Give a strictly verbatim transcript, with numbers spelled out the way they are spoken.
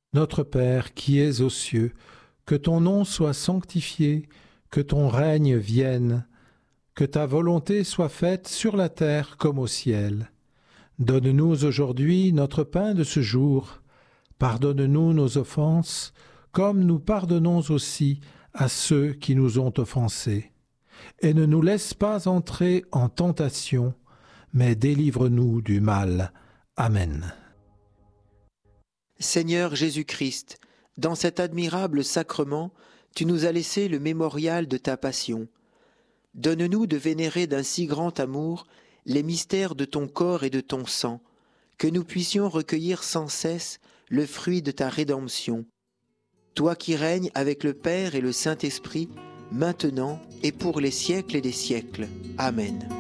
Notre Père qui es aux cieux, que ton nom soit sanctifié, que ton règne vienne, que ta volonté soit faite sur la terre comme au ciel. Donne-nous aujourd'hui notre pain de ce jour. Pardonne-nous nos offenses, comme nous pardonnons aussi à ceux qui nous ont offensés. Et ne nous laisse pas entrer en tentation, mais délivre-nous du mal. Amen. Seigneur Jésus-Christ, dans cet admirable sacrement, tu nous as laissé le mémorial de ta passion. Donne-nous de vénérer d'un si grand amour les mystères de ton corps et de ton sang, que nous puissions recueillir sans cesse le fruit de ta rédemption. Toi qui règnes avec le Père et le Saint-Esprit, maintenant et pour les siècles des siècles. Amen.